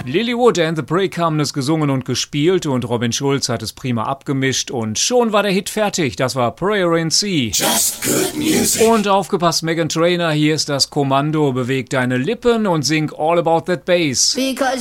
Lilywood and the Brick haben es gesungen und gespielt und Robin Schulz hat es prima abgemischt und schon war der Hit fertig. Das war Prayer in C. Just good music. Und aufgepasst, Meghan Trainor, hier ist das Kommando. Beweg deine Lippen und sing All About That Bass. Because